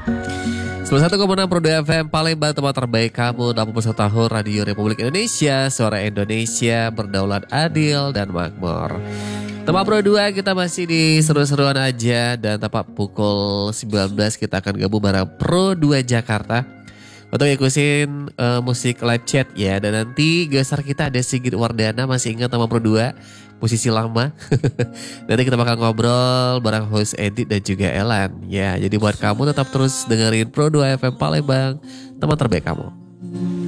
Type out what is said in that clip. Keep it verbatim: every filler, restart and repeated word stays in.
sembilan puluh satu koma enam Pro dua F M Palembang, tempat terbaik kamu. Delapan puluh satu tahun Radio Republik Indonesia. Suara Indonesia berdaulat, adil dan makmur. Tempat Pro dua kita masih di seru-seruan aja. Dan tepat pukul sembilan belas kita akan gabung bareng Pro dua Jakarta untuk ikutin uh, musik live chat ya. Dan nanti geser kita ada Sigit Wardana. Masih ingat sama Pro dua, musisi lama. Nanti kita bakal ngobrol bareng host Edit dan juga Elan ya. Jadi buat kamu tetap terus dengerin Pro dua F M Palembang, teman terbaik kamu.